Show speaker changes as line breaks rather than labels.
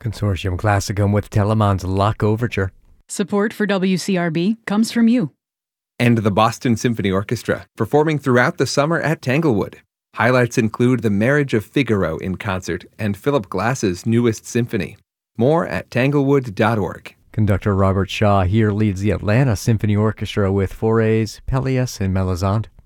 Consortium Classicum with Telemann's Luck Overture.
Support for WCRB comes from you.
And the Boston Symphony Orchestra, performing throughout the summer at Tanglewood. Highlights include The Marriage of Figaro in concert and Philip Glass's newest symphony. More at tanglewood.org.
Conductor Robert Shaw here leads the Atlanta Symphony Orchestra with Faurés, Pelléas, and Melisande.